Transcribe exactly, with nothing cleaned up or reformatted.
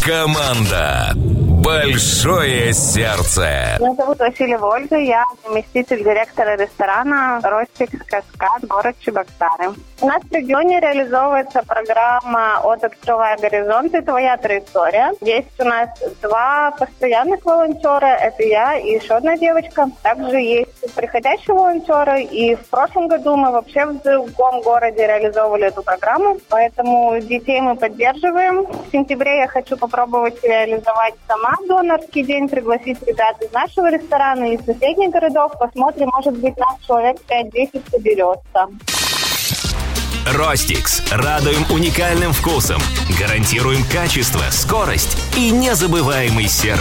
Команда «Большое сердце». Меня зовут Васильева Ольга, я заместитель директора ресторана «Ростикс Каскад», город Чебоксары. У нас в регионе реализовывается программа «От открывая горизонты. Твоя траектория». Есть у нас два постоянных волонтера, это я и еще одна девочка. Также есть приходящие волонтеры, и в прошлом году мы вообще в другом городе реализовывали эту программу, поэтому детей мы поддерживаем. В сентябре я хочу попробовать реализовать сама донорский день, пригласить ребят из нашего ресторана и из соседних городов. Посмотрим, может быть, нас человек пять-десять соберется. Ростикс. Радуем уникальным вкусом. Гарантируем качество, скорость и незабываемый сервис.